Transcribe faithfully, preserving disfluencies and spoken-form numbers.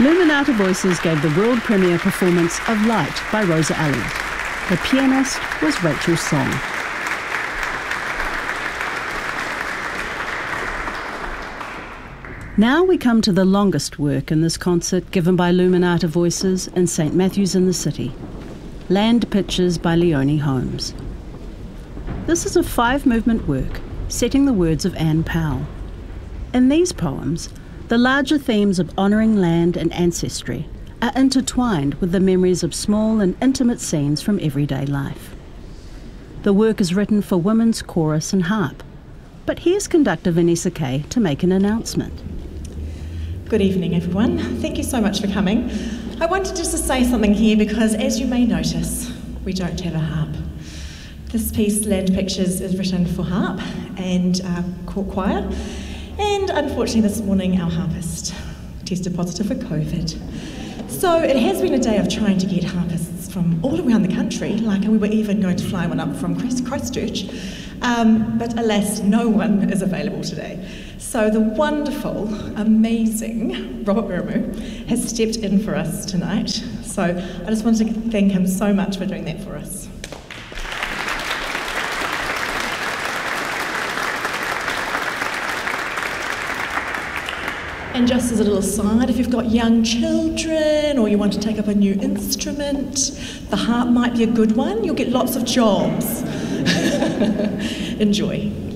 Luminata Voices gave the world premiere performance of Light by Rosa Elliott. The pianist was Rachel Song. Now we come to the longest work in this concert given by Luminata Voices in St Matthews in the City, Land Pictures by Leonie Holmes. This is a five-movement work setting the words of Anne Powell. In these poems, the larger themes of honouring land and ancestry are intertwined with the memories of small and intimate scenes from everyday life. The work is written for women's chorus and harp, but here's conductor Vanessa Kay to make an announcement. Good evening, everyone. Thank you so much for coming. I wanted just to say something here because, as you may notice, we don't have a harp. This piece, Land Pictures, is written for harp and uh, court choir, and unfortunately this morning our harpist tested positive for COVID. So it has been a day of trying to get harpists from all around the country, like we were even going to fly one up from Christ- Christchurch, um, but alas, no one is available today. So the wonderful, amazing Robert Biramu has stepped in for us tonight. So I just wanted to thank him so much for doing that for us. And just as a little aside, if you've got young children or you want to take up a new instrument, the harp might be a good one. You'll get lots of jobs. Enjoy.